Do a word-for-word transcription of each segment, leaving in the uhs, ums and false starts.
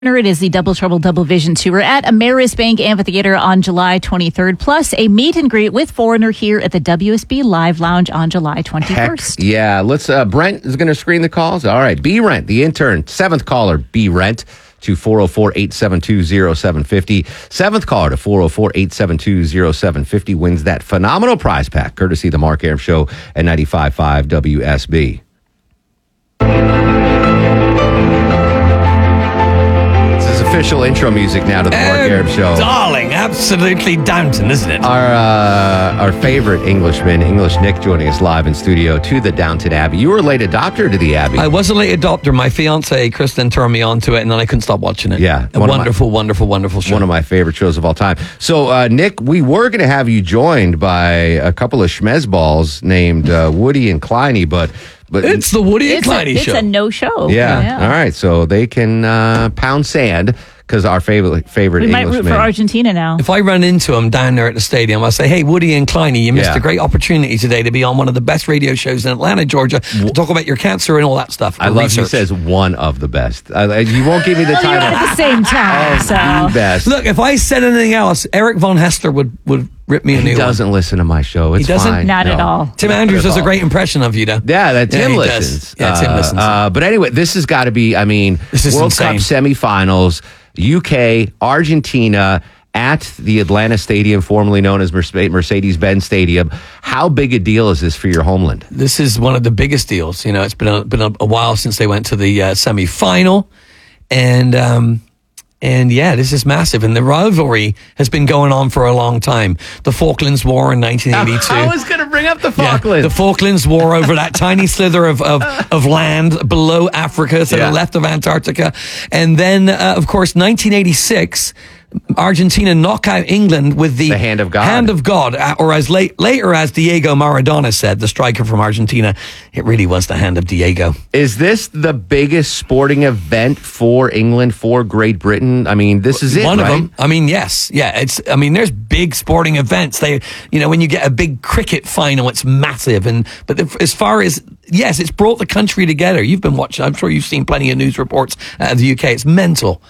It is the Double Trouble Double Vision Tour at Ameris Bank Amphitheater on July twenty-third, plus a meet and greet with Foreigner here at the W S B Live Lounge on July twenty-first. Heck, yeah, let's. Uh, Brent is going to screen the calls. All right, B Rent, the intern, seventh caller, B Rent to four oh four, eight seven two, oh seven five oh. Seventh caller to four oh four, eight seven two, oh seven five oh wins that phenomenal prize pack, courtesy of the Mark Arum Show at ninety-five point five W S B. Official intro music now to the Mark Arum Show. Darling, absolutely Downton, isn't it? Our uh, our favorite Englishman, English Nick, joining us live in studio to the Downton Abbey. You were a late adopter to the Abbey. I was a late adopter. My fiance, Kristen, turned me on to it, and then I couldn't stop watching it. Yeah. A wonderful, my, wonderful, wonderful show. One of my favorite shows of all time. So, uh, Nick, we were going to have you joined by a couple of schmezballs named uh, Woody and Kleiny, but... But it's the Woody and Kleiny show. It's a no-show. Yeah. yeah. All right. So they can uh, pound sand because our favorite favorite we Englishman. might root for Argentina now. If I run into him down there at the stadium, I'll say, hey, Woody and Kleiny, you missed yeah. a great opportunity today to be on one of the best radio shows in Atlanta, Georgia, to talk about your cancer and all that stuff. I love research. he says one of the best. Uh, you won't give me the title. At the same time. Of so. the best. Look, if I said anything else, Eric Von Hester would, would rip me a new He doesn't one. listen to my show. It's He doesn't? fine. Not no. at all. Tim Not Andrews does all. a great impression of you, though. Yeah, that Tim yeah, listens. Does. Yeah, Tim uh, listens. Uh, but anyway, this has got to be, I mean, This is World insane. Cup semifinals, U K, Argentina, at the Atlanta Stadium, formerly known as Mercedes-Benz Stadium. How big a deal is this for your homeland? This is one of the biggest deals. You know, it's been a, been a, a while since they went to the uh, semi-final. And... Um, And yeah, this is massive. And the rivalry has been going on for a long time. The Falklands War in nineteen eighty-two. I was going to bring up the Yeah, Falklands. the Falklands War over that tiny slither of, of, of land below Africa to Yeah. the left of Antarctica. And then, uh, of course, nineteen eighty-six, Argentina knock out England with the, The hand of God. Hand of God, uh, or as late, later as Diego Maradona said, the striker from Argentina, it really was the hand of Diego. Is this the biggest sporting event for England, for Great Britain? I mean, this is it, One right? of them. I mean, yes. Yeah, it's, I mean, there's big sporting events. They, you know, when you get a big cricket final, it's massive. And, but as far as, yes, it's brought the country together. You've been watching, I'm sure you've seen plenty of news reports out of the U K. It's mental.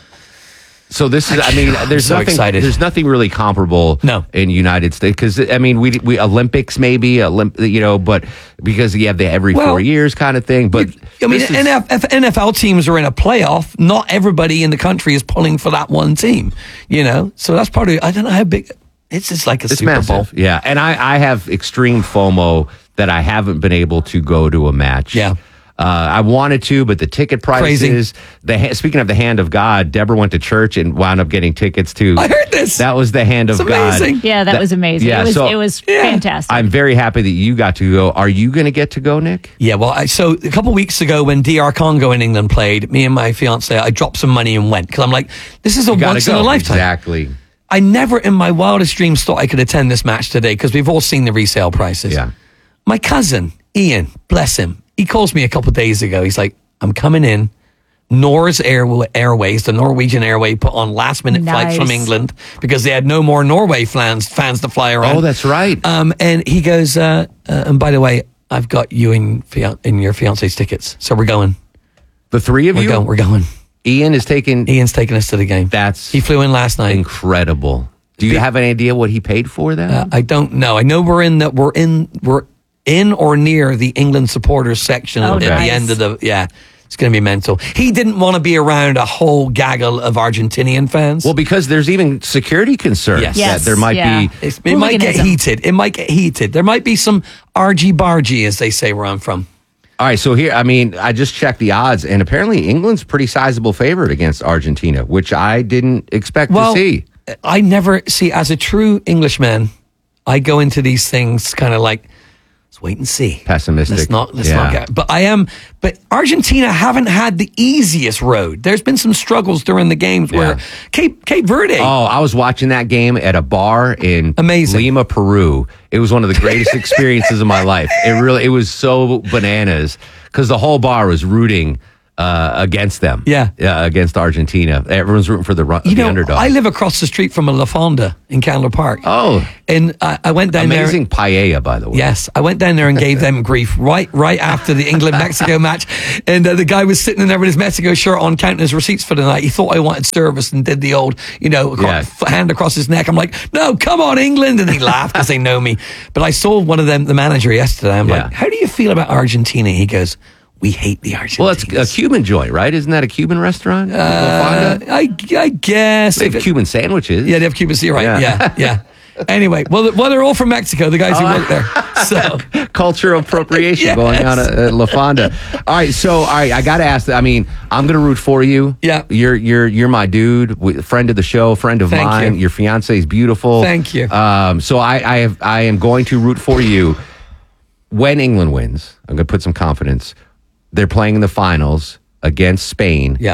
So this is, I mean, there's so nothing, excited. there's nothing really comparable No. in United States. Because, I mean, we, we, Olympics maybe, Olymp, you know, but because you have the every Well, four years kind of thing. But I mean, this is- N F L teams are in a playoff. Not everybody in the country is pulling for that one team, you know? So that's part of it. I don't know how big, it's just like a It's Super massive. Bowl. Yeah. And I, I have extreme FOMO that I haven't been able to go to a match. Yeah. Uh, I wanted to, but the ticket prices. The ha- speaking of the hand of God, Deborah went to church and wound up getting tickets to. I heard this. That was the hand of It's God. amazing. Yeah, that, was amazing. Yeah, it was, so- it was Yeah. fantastic. I'm very happy that you got to go. Are you going to get to go, Nick? Yeah, well, I, so a couple of weeks ago when D R Congo in England played, me and my fiance, I dropped some money and went because I'm like, this is a You gotta once in go. a lifetime. Exactly. I never in my wildest dreams thought I could attend this match today because we've all seen the resale prices. Yeah. My cousin, Ian, bless him, he calls me a couple of days ago. He's like, I'm coming in. Norse Air- Airways, the Norwegian airway, put on last minute flights Nice. from England because they had no more Norway fans, fans to fly around. Oh, that's right. Um, and he goes, uh, uh, and by the way, I've got you in, fian- in your fiance's tickets. So we're going. The three of We're you. going. We're going. Ian is taking. Ian's taking us to the game. That's He flew in last night. incredible. Do you Be- have any idea what he paid for that? Uh, I don't know. I know we're in the we're in we're in or near the England supporters section Oh, at nice. the end of the yeah. It's going to be mental. He didn't want to be around a whole gaggle of Argentinian fans. well, because there's even security concerns Yes. that Yes, there might yeah. be. It's- it might get hooliganism. heated. It might get heated. There might be some argy-bargy, as they say where I'm from. All right, so here, I mean, I just checked the odds, and apparently England's pretty sizable favorite against Argentina, which I didn't expect Well, to see. I never see, as a true Englishman, I go into these things kind of like, let's wait and see. Pessimistic. Let's not, let's Yeah. not get, but I am, but Argentina haven't had the easiest road. There's been some struggles during the games where Yeah. Cape, Cape Verde. Oh, I was watching that game at a bar in Amazing. Lima, Peru. It was one of the greatest experiences of my life. It really, it was so bananas because the whole bar was rooting uh, against them. Yeah. uh, against Argentina. Everyone's rooting for the, ru- You the know, underdog. I live across the street from a La Fonda in Candler Park. oh, And I, I went down there. amazing paella, by the way. Yes, I went down there and gave them grief right right after the England-Mexico match. And uh, the guy was sitting in there with his Mexico shirt on, counting his receipts for the night. He thought I wanted service and did the old, you know, acro- Yeah. f- hand across his neck. I'm like, no, come on, England. And he laughed because they know me. But I saw one of them, the manager yesterday. I'm Yeah. like, how do you feel about Argentina? He goes, we hate the Argentines. Well, it's a Cuban joint, right? Isn't that a Cuban restaurant? Uh, I, I guess. They have If it- Cuban sandwiches. Yeah, they have Cuban. You're right. Yeah. Yeah, yeah. Anyway, well, th- well, they're all from Mexico, the guys who work there. So, Cultural appropriation Yes. going on at, at La Fonda. All right, so all right, I got to ask. I mean, I'm going to root for you. Yeah. you're you're you're my dude, we- friend of the show, friend of Thank mine. you. Your fiance is beautiful. Thank you. Um, so I I have I am going to root for you when England wins. I'm going to put some confidence. They're playing in the finals against Spain. Yeah.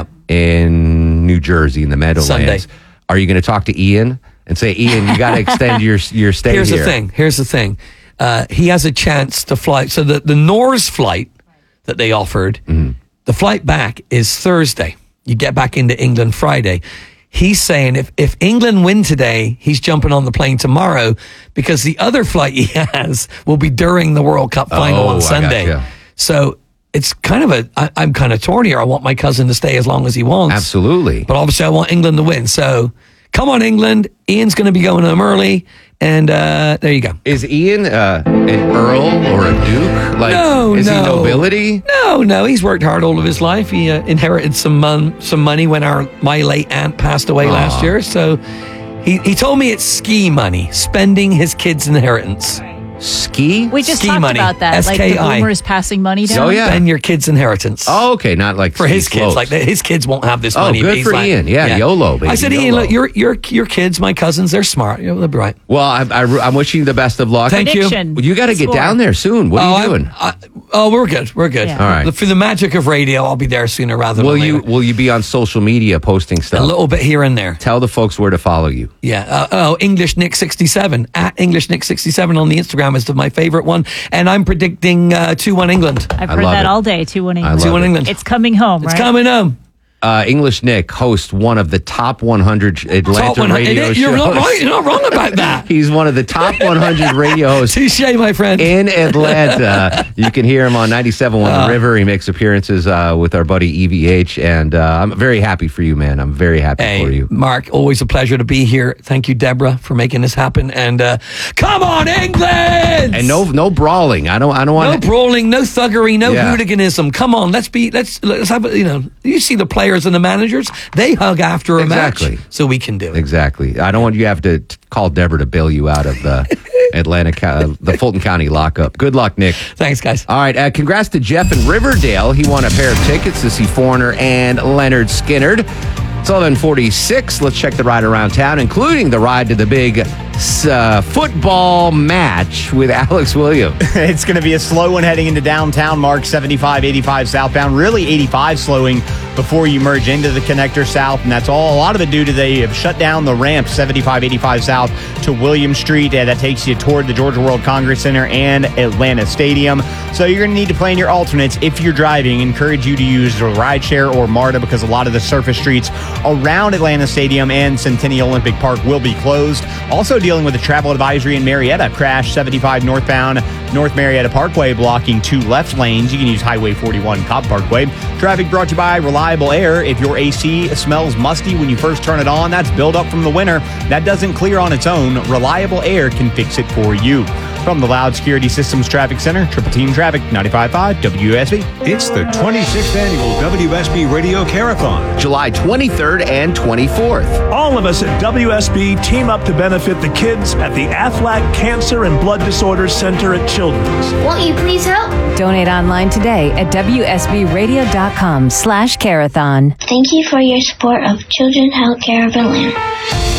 in New Jersey in the Meadowlands. Sunday. Are you going to talk to Ian and say, Ian, you got to extend your your stay here's here? the thing. Here's the thing. Uh, he has a chance to fly. So the, the Norse flight that they offered, Mm-hmm. the flight back is Thursday. You get back into England Friday. He's saying if, if England win today, he's jumping on the plane tomorrow because the other flight he has will be during the World Cup final Oh, I on Sunday. gotcha. So it's kind of a, I, I'm kind of torn here. I want my cousin to stay as long as he wants. Absolutely. But obviously, I want England to win. So come on, England. Ian's going to be going home early. And uh, there you go. Is Ian uh, an earl or a duke? Like, No, is no. he nobility? No, no. He's worked hard all of his life. He uh, inherited some mon- some money when our my late aunt passed away last year. So he, he told me it's ski money, spending his kids' inheritance. Ski? We just Ski talked money. about that. Like the S K I. boomers passing money down. Oh, yeah. Spend your kids' inheritance. Oh, okay. Not like For ski his kids, slopes. like that, his kids won't have this Oh, money. good but he's for like- Ian. Yeah, YOLO, baby, I said, Ian, YOLO. look, your your your kids, my cousins, they're smart. You know, they'll be right. Well, I, I, I'm wishing you the best of luck. Thank you. Prediction. Well, you got to get Score. down there soon. What oh, are you I'm- doing? I, oh, we're good. We're good. Yeah. All right. For the magic of radio, I'll be there sooner rather Will than you later. Will you be on social media posting A stuff? little bit here and there. Tell the folks where to follow you. Yeah. Uh, oh, English Nick sixty-seven at English Nick sixty-seven on the Instagram is my favorite one, and I'm predicting uh, two one England. I've I heard love that it. all day. Two one I England. love Two one it. England. It's coming home, It's right? coming home. Uh, English Nick hosts one of the top one hundred Atlanta Top one hundred. radio You're shows. not right. You're not wrong about that. He's one of the top one hundred radio hosts Touche, my friend. in Atlanta. You can hear him on ninety-seven point one The River. He makes appearances uh, with our buddy E V H, and uh, I'm very happy for you, man. I'm very happy Hey, for you. Mark, always a pleasure to be here. Thank you, Deborah, for making this happen. And uh, come on, England! And no, no brawling. I don't. I don't no want. brawling, no thuggery, no Yeah. hooliganism. Come on, let's be. Let's let's have. a- You know, you see the players and the managers. They hug after a Exactly. match, so we can do it. Exactly. I don't want you to have to t- call Deborah to bail you out of the Atlanta, Co- uh, the Fulton County lockup. Good luck, Nick. Thanks, guys. All right. Uh, congrats to Jeff in Riverdale. He won a pair of tickets to see Foreigner and Leonard Skinnerd. It's eleven forty-six. Let's check the ride around town, including the ride to the big uh, football match with Alex Williams. It's going to be a slow one heading into downtown, Mark. seventy-five eighty-five southbound. Really eighty-five slowing before you merge into the connector south. And that's all. A lot of it due to they have shut down the ramp seventy-five eighty-five south to William Street. Uh, that takes you toward the Georgia World Congress Center and Atlanta Stadium. So you're going to need to plan your alternates if you're driving. Encourage you to use the rideshare or MARTA because a lot of the surface streets around Atlanta Stadium and Centennial Olympic Park will be closed. Also dealing with a travel advisory in Marietta. Crash seventy-five northbound North Marietta Parkway blocking two left lanes. You can use Highway forty-one Cobb Parkway. Traffic brought to you by Reliable Air. If your A C smells musty when you first turn it on, that's buildup from the winter. That doesn't clear on its own. Reliable Air can fix it for you. From the Loud Security Systems Traffic Center, Triple Team Traffic, ninety-five point five W S B. It's the twenty-sixth Annual W S B Radio Carathon. July twenty-third and twenty-fourth. All of us at W S B team up to benefit the kids at the Aflac Cancer and Blood Disorders Center at Children's. Won't you please help? Donate online today at W S B radio dot com slash carathon. Thank you for your support of Children's Healthcare of Atlanta.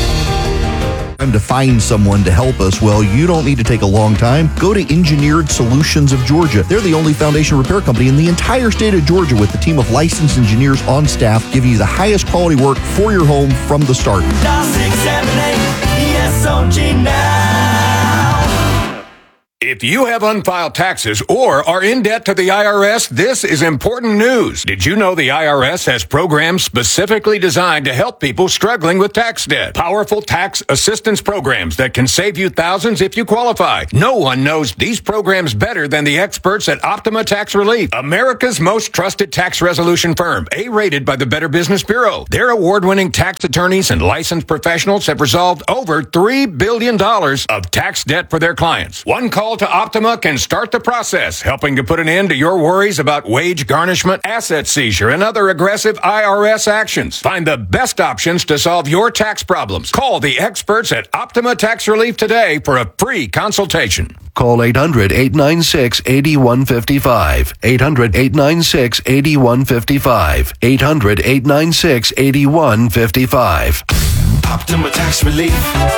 Time to find someone to help us. Well, you don't need to take a long time. Go to Engineered Solutions of Georgia. They're the only foundation repair company in the entire state of Georgia with a team of licensed engineers on staff giving you the highest quality work for your home from the start. six seven eight E S O G now. If you have unfiled taxes or are in debt to the I R S, this is important news. Did you know the I R S has programs specifically designed to help people struggling with tax debt? Powerful tax assistance programs that can save you thousands if you qualify. No one knows these programs better than the experts at Optima Tax Relief, America's most trusted tax resolution firm, A-rated by the Better Business Bureau. Their award-winning tax attorneys and licensed professionals have resolved over three billion dollars of tax debt for their clients. One call to Optima can start the process, helping to put an end to your worries about wage garnishment, asset seizure, and other aggressive I R S actions. Find the best options to solve your tax problems. Call the experts at Optima Tax Relief today for a free consultation. Call eight hundred, eight nine six, eight one five five. eight hundred, eight nine six, eight one five five. eight hundred, eight nine six, eight one five five. Optima Tax Relief.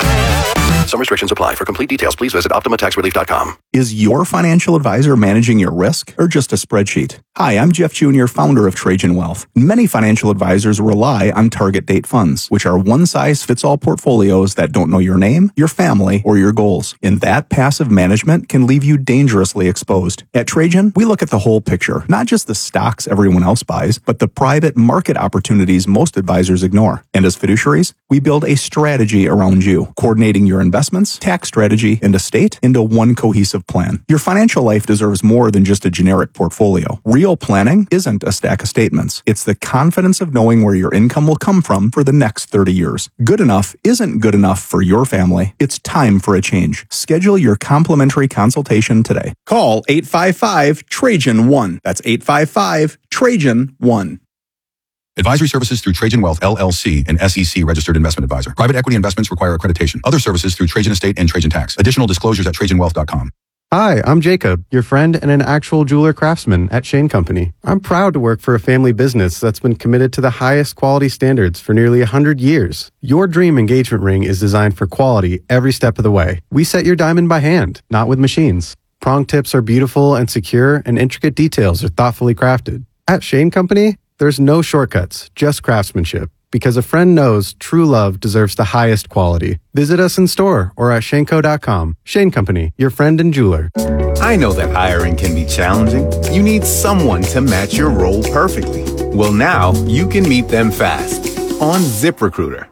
Some restrictions apply. For complete details, please visit optima tax relief dot com. Is your financial advisor managing your risk or just a spreadsheet? Hi, I'm Jeff Junior, founder of Trajan Wealth. Many financial advisors rely on target date funds, which are one-size-fits-all portfolios that don't know your name, your family, or your goals. And that passive management can leave you dangerously exposed. At Trajan, we look at the whole picture, not just the stocks everyone else buys, but the private market opportunities most advisors ignore. And as fiduciaries, we build a strategy around you, coordinating your investments, tax strategy, and estate into one cohesive plan. Your financial life deserves more than just a generic portfolio. Real planning isn't a stack of statements. It's the confidence of knowing where your income will come from for the next thirty years. Good enough isn't good enough for your family. It's time for a change. Schedule your complimentary consultation today. Call eight five five, Trajan one. That's eight five five, Trajan one. Advisory services through Trajan Wealth, L L C, an S E C registered investment advisor. Private equity investments require accreditation. Other services through Trajan Estate and Trajan Tax. Additional disclosures at trajan wealth dot com. Hi, I'm Jacob, your friend and an actual jeweler craftsman at Shane Company. I'm proud to work for a family business that's been committed to the highest quality standards for nearly one hundred years. Your dream engagement ring is designed for quality every step of the way. We set your diamond by hand, not with machines. Prong tips are beautiful and secure, and intricate details are thoughtfully crafted. At Shane Company, there's no shortcuts, just craftsmanship. Because a friend knows true love deserves the highest quality. Visit us in store or at shaneco dot com. Shane Company, your friend and jeweler. I know that hiring can be challenging. You need someone to match your role perfectly. Well, now you can meet them fast on ZipRecruiter.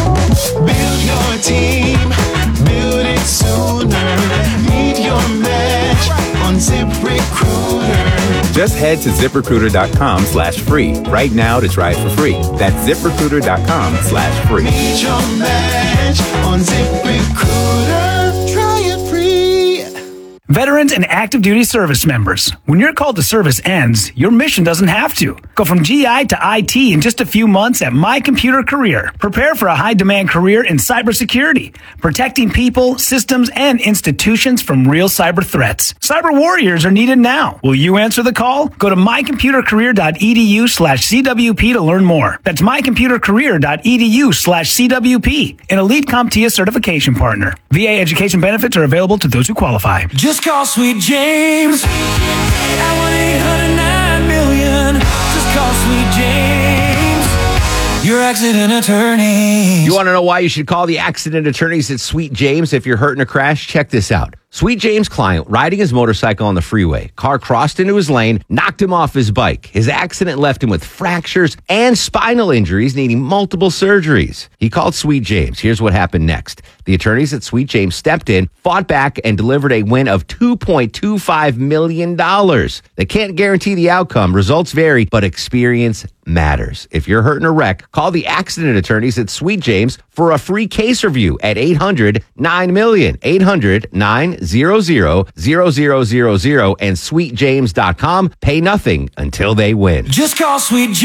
Build your team, build it sooner. Meet your match on ZipRecruiter. Just head to ZipRecruiter.com slash free right now to try it for free. That's ZipRecruiter.com slash free. Meet your match on ZipRecruiter. Try it free. Veterans and active duty service members, when your call to service ends, your mission doesn't have to. Go from G I to I T in just a few months at My Computer Career. Prepare for a high-demand career in cybersecurity, protecting people, systems, and institutions from real cyber threats. Cyber warriors are needed now. Will you answer the call? Go to mycomputercareer.edu slash CWP to learn more. That's mycomputercareer.edu slash CWP, an Elite CompTIA certification partner. V A education benefits are available to those who qualify. Just call Sweet James at one eight hundred nine million. Just call Sweet James, your accident attorney. You want to know why you should call the accident attorneys at Sweet James if you're hurt in a crash? Check this out. Sweet James' client, riding his motorcycle on the freeway. Car crossed into his lane, knocked him off his bike. His accident left him with fractures and spinal injuries, needing multiple surgeries. He called Sweet James. Here's what happened next. The attorneys at Sweet James stepped in, fought back, and delivered a win of two point two five million dollars. They can't guarantee the outcome. Results vary, but experience matters. If you're hurt in a wreck, call the accident attorneys at Sweet James for a free case review at eight hundred nine million. eight hundred nine hundred zero zero zero zero and sweet james dot com. Pay nothing until they win. Just call Sweet James.